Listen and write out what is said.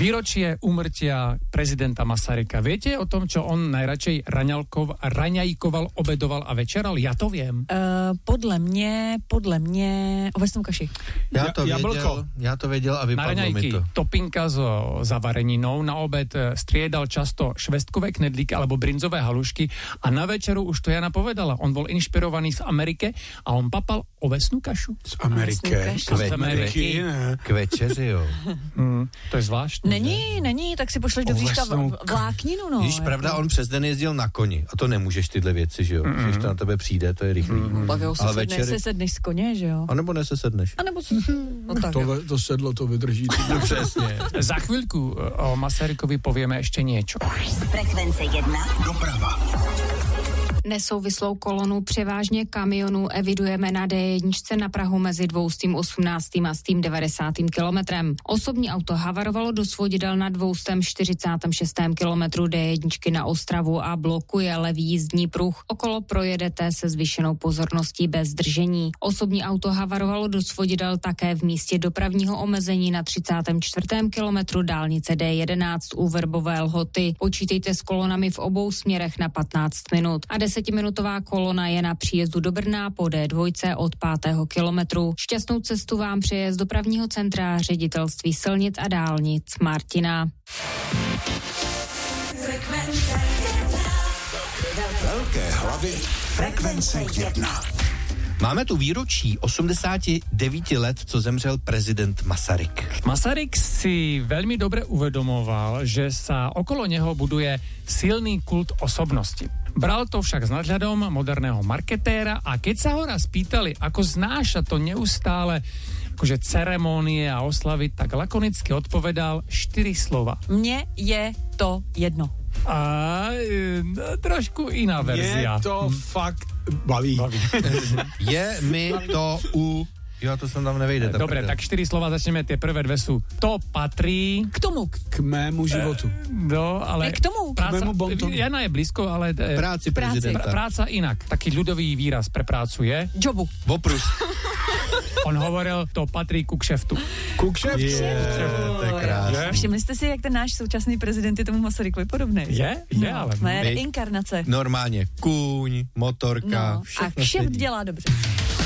Výročie úmrtia prezidenta Masaryka. Viete o tom, čo on najradšej raňajkoval, obedoval a večeral? Ja to viem. Podle mě ovesnou kaši. Já to věděl a vypadlo na mi to. Topinka so zavareninou, na obed striedal často švestkové knedlíky alebo brinzové halušky a na večeru už to Jana povedala. On bol inšpirovaný z Ameriky a on papal ovesnú kašu. Z Ameriky. K večeři, jo. To je zvláštní. Není, tak si pošleš do bříška vlákninu, no. Když pravda, on přes den jezdil na koni a to nemůžeš tyhle věci, že jo. Když to na tebe přijde, to je rychlý. Ale nesesedneš z koně, že jo. A nebo nesesedneš. No tak, to sedlo, to vydrží. Přesně. Za chvíľku o Masarykovi povieme ešte niečo. Frekvence 1. Doprava. Nesouvislou kolonu převážně kamionů evidujeme na D1 na Prahu mezi 218. a 190. kilometrem. Osobní auto havarovalo do svodidel na 246. kilometru D1 na Ostravu a blokuje levý jízdní pruh. Okolo projedete se zvýšenou pozorností bez zdržení. Osobní auto havarovalo do svodidel také v místě dopravního omezení na 34. kilometru dálnice D11 u Verbové Lhoty. Počítejte s kolonami v obou směrech na 15 minut. A 10minutová kolona je na příjezdu do Brna po D2 od 5. kilometru. Šťastnou cestu vám přeje z dopravního centra Ředitelství silnic a dálnic Martina. Velké hlavy. Frekvence 1. Máme tu výročí 89 let, co zemřel prezident Masaryk. Masaryk si veľmi dobre uvedomoval, že sa okolo neho buduje silný kult osobnosti. Bral to však s nadhľadom moderného marketéra a keď sa ho raz pýtali, ako znáša to neustále akože ceremónie a oslavy, tak lakonicky odpovedal 4 slova. Mne je to jedno. A trošku iná verzia. Je to fakt baví. Je mi to Jo, to som tam nevejde. Dobre, tak 4 slova začneme, tie prvé dve sú to patrí... K tomu. K mému životu. No, ale... K tomu. Práca, k mému bontonu. Jana je blízko, ale... Práci prezidenta. Práca inak. Taký ľudový výraz pre prácu je... Jobu. Voprus. On hovoril, to patrí ku kšeftu. Ku kšeftu? To je krásné. Všimli jste si, jak ten náš současný prezident je tomu Masarykovi podobný? Je, ale... Reinkarnace. Normálně kůň, motorka, a kšeft dělá dobře.